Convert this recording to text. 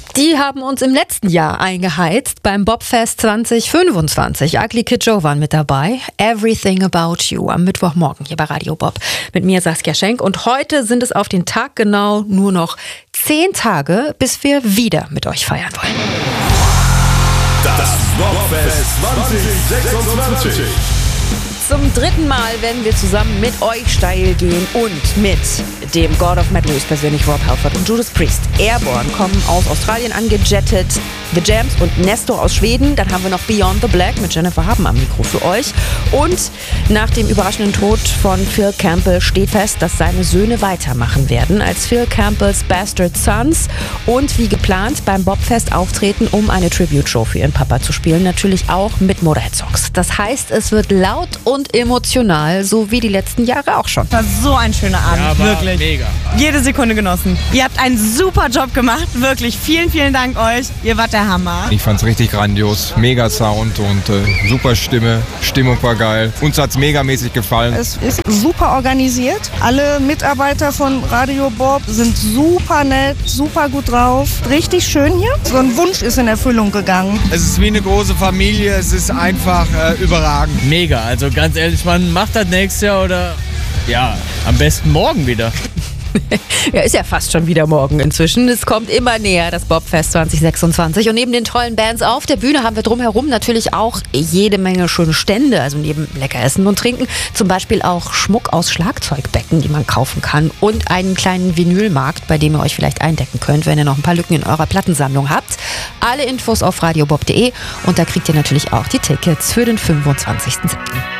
Die haben uns im letzten Jahr eingeheizt beim Bobfest 2025. Ugly Kid Joe waren mit dabei. Everything About You am Mittwochmorgen hier bei Radio Bob. Mit mir Saskia Schenk. Und heute sind es auf den Tag genau nur noch 10 Tage, bis wir wieder mit euch feiern wollen. Das Bobfest 2026. Zum 3. Mal werden wir zusammen mit euch steil gehen und mit dem God of Metal persönlich Rob Halford und Judas Priest. Airborne kommen aus Australien angejettet, The Jams und Nestor aus Schweden. Dann haben wir noch Beyond the Black mit Jennifer Haben am Mikro für euch. Und nach dem überraschenden Tod von Phil Campbell steht fest, dass seine Söhne weitermachen werden als Phil Campbells Bastard Sons und wie geplant beim Bobfest auftreten, um eine Tribute-Show für ihren Papa zu spielen. Natürlich auch mit Motorhead-Songs. Das heißt, es wird laut und emotional, so wie die letzten Jahre auch schon. War so ein schöner Abend, ja, wirklich. Mega. Jede Sekunde genossen. Ihr habt einen super Job gemacht, wirklich. Vielen, vielen Dank euch. Ihr wart der Hammer. Ich fand's richtig grandios. Mega Sound und super Stimme. Stimmung war geil. Uns hat's megamäßig gefallen. Es ist super organisiert. Alle Mitarbeiter von Radio Bob sind super nett, super gut drauf. Richtig schön hier. So ein Wunsch ist in Erfüllung gegangen. Es ist wie eine große Familie. Es ist einfach überragend. Mega. Also ganz ehrlich, man macht das nächstes Jahr oder ja, am besten morgen wieder. Ja, ist ja fast schon wieder morgen inzwischen. Es kommt immer näher, das Bobfest 2026. Und neben den tollen Bands auf der Bühne haben wir drumherum natürlich auch jede Menge schöne Stände. Also neben lecker Essen und Trinken zum Beispiel auch Schmuck aus Schlagzeugbecken, die man kaufen kann. Und einen kleinen Vinylmarkt, bei dem ihr euch vielleicht eindecken könnt, wenn ihr noch ein paar Lücken in eurer Plattensammlung habt. Alle Infos auf radiobob.de und da kriegt ihr natürlich auch die Tickets für den 25.07.